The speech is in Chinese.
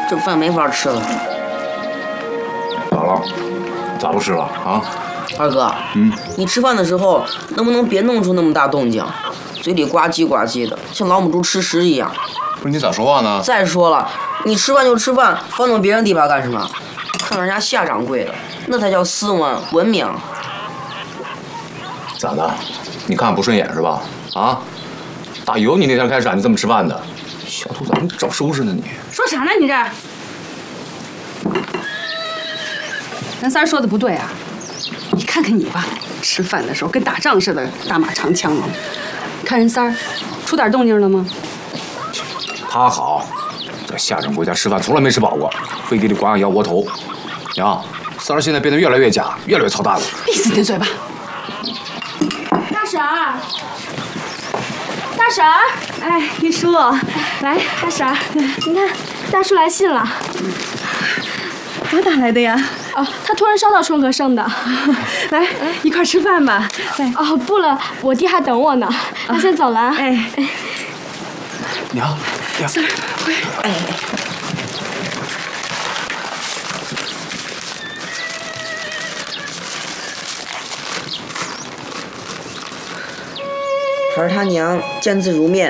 这饭没法吃了。 咋了？咋不吃了啊？ 二哥，你吃饭的时候能不能别弄出那么大动静，嘴里呱唧呱唧的，像老母猪吃食一样？ 不是你咋说话呢？ 再说了，你吃饭就吃饭，翻动别人地盘干什么？看人家夏掌柜的，那才叫斯文文明。 咋的？你看不顺眼是吧？啊？打有你那天开始，你这么吃饭的，小兔崽子，你找收拾呢你？ 说啥呢你这？咱三儿说的不对啊！你看看你吧，吃饭的时候跟打仗似的，大马长枪的。看人三儿，出点动静了吗？ 他好，在夏掌柜家吃饭从来没吃饱过，非得刮上腰窝头。娘，三儿现在变得越来越假，越来越操蛋了。 闭死你的嘴巴！ 大婶儿，大婶儿， 哎，玉叔，来， 大婶儿，你看大叔来信了。 怎么打来的呀？ 哦，他托人捎到春和生的。 来，一块吃饭吧。来， 哦，不了，我弟还等我呢。那先走了啊。 哎， 娘， 三儿，回。哎。 孩儿他娘见字如面。